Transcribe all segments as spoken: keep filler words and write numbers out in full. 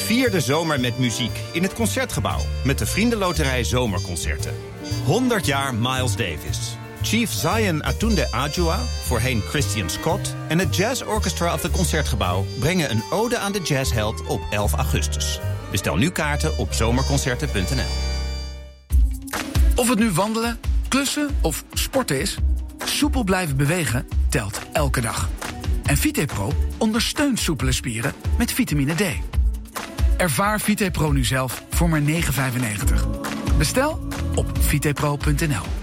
Vier de zomer met muziek in het Concertgebouw met de Vriendenloterij Zomerconcerten. honderd jaar Miles Davis. Chief Zion Atunde Adjua, voorheen Christian Scott, en het Jazz Orchestra of het Concertgebouw brengen een ode aan de jazzheld op elf augustus. Bestel nu kaarten op zomerconcerten punt n l. Of het nu wandelen, klussen of sporten is, soepel blijven bewegen telt elke dag. En VitePro ondersteunt soepele spieren met vitamine D. Ervaar VitePro nu zelf voor maar negen vijfennegentig. Bestel op vitepro punt n l.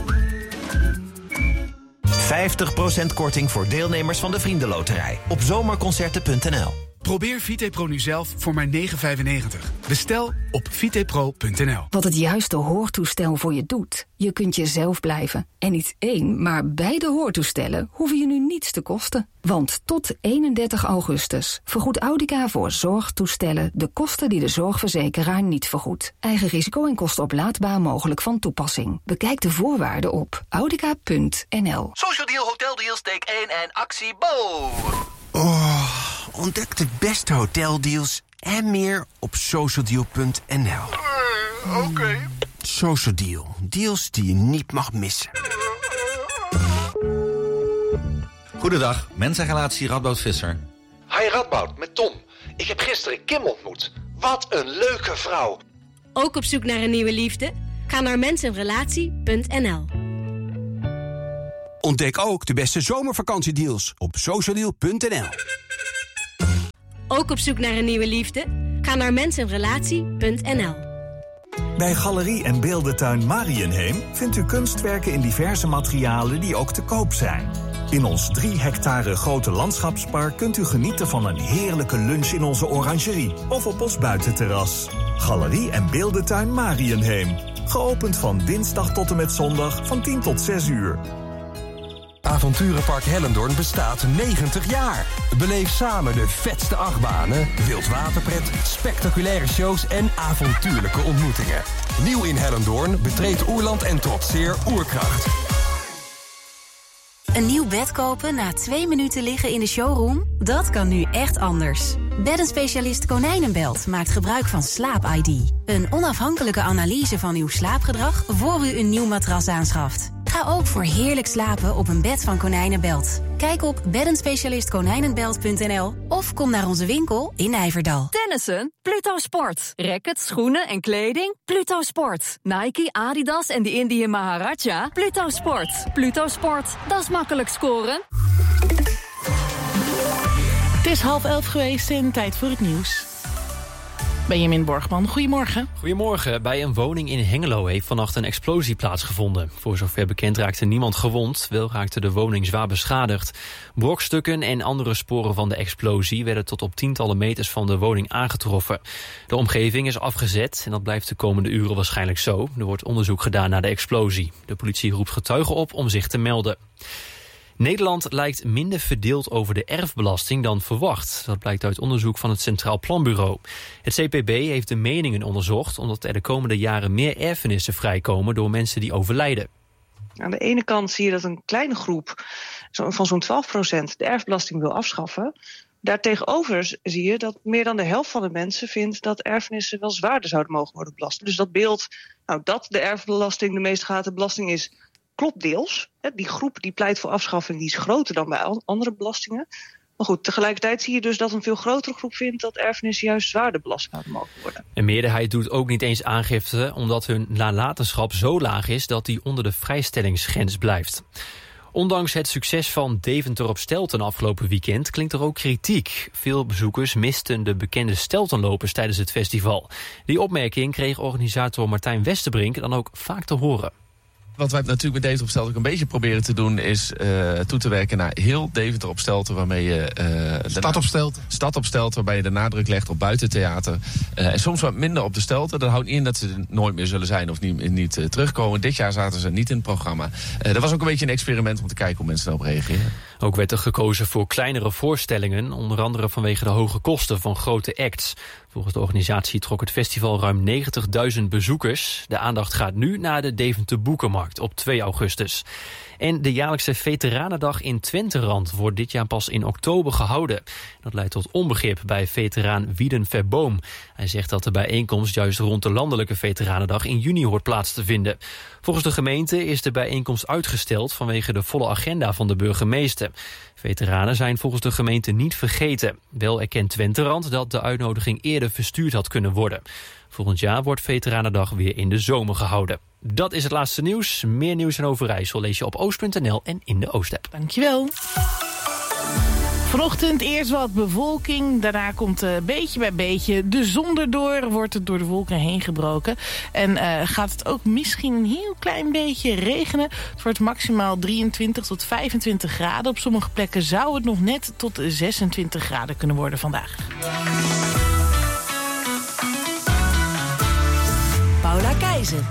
vijftig procent korting voor deelnemers van de Vriendenloterij op zomerconcerten punt n l. Probeer VitePro nu zelf voor maar negen vijfennegentig. Bestel op vitepro punt n l. Wat het juiste hoortoestel voor je doet. Je kunt jezelf blijven. En niet één, maar beide hoortoestellen hoeven je nu niets te kosten. Want tot eenendertig augustus vergoedt Audica voor zorgtoestellen de kosten die de zorgverzekeraar niet vergoedt. Eigen risico en kosten oplaadbaar mogelijk van toepassing. Bekijk de voorwaarden op audica punt n l. Social Deal Hotel Deals, take één en actie Bo! Oh, ontdek de beste hoteldeals en meer op social deal punt n l. Uh, Oké. Okay. Social Deal. Deals die je niet mag missen. Goedendag, mensenrelatie Radboud Visser. Hi Radboud, met Tom. Ik heb gisteren Kim ontmoet. Wat een leuke vrouw. Ook op zoek naar een nieuwe liefde? Ga naar mensenrelatie punt n l. Ontdek ook de beste zomervakantiedeals op social deal punt n l. Ook op zoek naar een nieuwe liefde? Ga naar mensenrelatie punt n l. Bij Galerie en Beeldentuin Mariënheem vindt u kunstwerken in diverse materialen die ook te koop zijn. In ons drie hectare grote landschapspark kunt u genieten van een heerlijke lunch in onze orangerie of op ons buitenterras. Galerie en Beeldentuin Mariënheem. Geopend van dinsdag tot en met zondag van tien tot zes uur. Avonturenpark Hellendoorn bestaat negentig jaar. Beleef samen de vetste achtbanen, wildwaterpret, spectaculaire shows en avontuurlijke ontmoetingen. Nieuw in Hellendoorn, betreed Oerland en trotseer Oerkracht. Een nieuw bed kopen na twee minuten liggen in de showroom? Dat kan nu echt anders. Beddenspecialist Konijnenbelt maakt gebruik van Slaap I D. Een onafhankelijke analyse van uw slaapgedrag voor u een nieuw matras aanschaft. Ga ook voor heerlijk slapen op een bed van Konijnenbelt. Kijk op beddenspecialist konijnenbelt punt n l of kom naar onze winkel in Nijverdal. Tennissen? Pluto Sport. Rackets, schoenen en kleding? Pluto Sport. Nike, Adidas en de Indië Maharaja? Pluto Sport. Pluto Sport. Dat is makkelijk scoren. Het is half elf geweest en tijd voor het nieuws. Benjamin Borgman, goedemorgen. Goedemorgen. Bij een woning in Hengelo heeft vannacht een explosie plaatsgevonden. Voor zover bekend raakte niemand gewond, wel raakte de woning zwaar beschadigd. Brokstukken en andere sporen van de explosie werden tot op tientallen meters van de woning aangetroffen. De omgeving is afgezet en dat blijft de komende uren waarschijnlijk zo. Er wordt onderzoek gedaan naar de explosie. De politie roept getuigen op om zich te melden. Nederland lijkt minder verdeeld over de erfbelasting dan verwacht. Dat blijkt uit onderzoek van het Centraal Planbureau. Het C P B heeft de meningen onderzocht omdat er de komende jaren meer erfenissen vrijkomen door mensen die overlijden. Aan de ene kant zie je dat een kleine groep van zo'n twaalf procent de erfbelasting wil afschaffen. Daartegenover zie je dat meer dan de helft van de mensen vindt dat erfenissen wel zwaarder zouden mogen worden belast. Dus dat beeld, nou, dat de erfbelasting de meest gehate belasting is, klopt deels. Die groep die pleit voor afschaffing die is groter dan bij andere belastingen. Maar goed, tegelijkertijd zie je dus dat een veel grotere groep vindt dat erfenissen juist zwaarder belast zouden mogen worden. Een meerderheid doet ook niet eens aangifte omdat hun nalatenschap zo laag is dat die onder de vrijstellingsgrens blijft. Ondanks het succes van Deventer op Stelten afgelopen weekend klinkt er ook kritiek. Veel bezoekers misten de bekende Steltenlopers tijdens het festival. Die opmerking kreeg organisator Martijn Westerbrink dan ook vaak te horen. Wat wij natuurlijk met Deventer op Stelten ook een beetje proberen te doen is uh, toe te werken naar heel Deventer op Stelten, waarmee je uh, stad op Stelten. Stad op Stelten, waarbij je de nadruk legt op buitentheater. Uh, en soms wat minder op de Stelten. Dat houdt niet in dat ze er nooit meer zullen zijn of niet, niet uh, terugkomen. Dit jaar zaten ze niet in het programma. Uh, dat was ook een beetje een experiment om te kijken hoe mensen daarop reageren. Ook werd er gekozen voor kleinere voorstellingen, onder andere vanwege de hoge kosten van grote acts. Volgens de organisatie trok het festival ruim negentigduizend bezoekers. De aandacht gaat nu naar de Deventer Boekenmarkt op twee augustus. En de jaarlijkse Veteranendag in Twenterand wordt dit jaar pas in oktober gehouden. Dat leidt tot onbegrip bij veteraan Wieden Verboom. Hij zegt dat de bijeenkomst juist rond de landelijke Veteranendag in juni hoort plaats te vinden. Volgens de gemeente is de bijeenkomst uitgesteld vanwege de volle agenda van de burgemeester. Veteranen zijn volgens de gemeente niet vergeten. Wel erkent Twenterand dat de uitnodiging eerder verstuurd had kunnen worden. Volgend jaar wordt Veteranendag weer in de zomer gehouden. Dat is het laatste nieuws. Meer nieuws in Overijssel lees je op oost punt n l en in de Oost-app. Dankjewel. Vanochtend eerst wat bewolking. Daarna komt uh, beetje bij beetje de zon erdoor. Wordt het door de wolken heen gebroken. En uh, gaat het ook misschien een heel klein beetje regenen. Het wordt maximaal drieëntwintig tot vijfentwintig graden. Op sommige plekken zou het nog net tot zesentwintig graden kunnen worden vandaag. Paula Keizer.